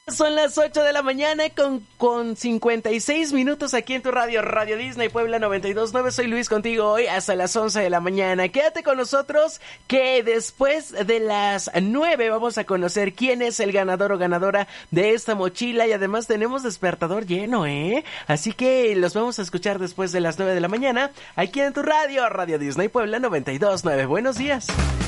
Son las 8 de la mañana con 56 minutos aquí en tu radio, Radio Disney Puebla 92.9. Soy Luis contigo hoy hasta las 11 de la mañana. Quédate con nosotros que después de las 9 vamos a conocer quién es el ganador o ganadora de esta mochila y además tenemos despertador lleno, Así que los vamos a escuchar después de las 9 de la mañana aquí en tu radio, Radio Disney Puebla 92.9. Buenos días.